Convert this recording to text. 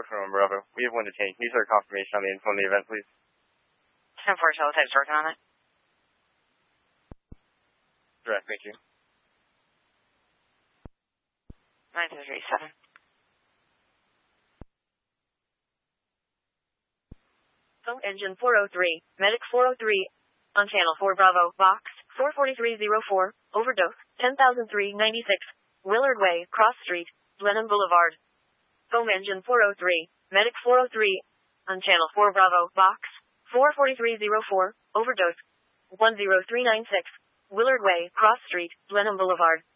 421 Bravo. We have one detained. Can you start confirmation on the info on the event, please? 10-4 teletype's working on it. Direct, thank you. 937. Phone engine 403, medic 403, on channel 4 Bravo, box 44304, overdose, 10,396, Willard Way, Cross Street, Blenheim Boulevard. Phone engine 403, medic 403, on channel 4 Bravo, box 44304, overdose, 10396, Willard Way, Cross Street, Blenheim Boulevard.